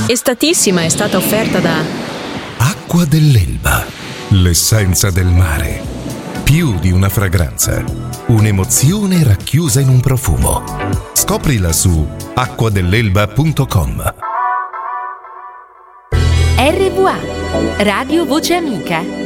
Estatissima è stata offerta da Acqua dell'Elba, l'essenza del mare. Più di una fragranza, un'emozione racchiusa in un profumo. Scoprila su acquadelelba.com. RVA, Radio Voce Amica.